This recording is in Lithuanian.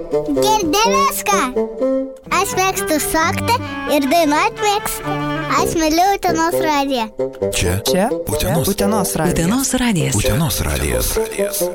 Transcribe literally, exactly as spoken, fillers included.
Girdi viską. Aš mėgstu šokti ir dainuoti mėgstu. Aš myliu Utenos radiją. Čia? Čia? Utenos. Utenos radijas. Utenos radijas. Utenos radijas.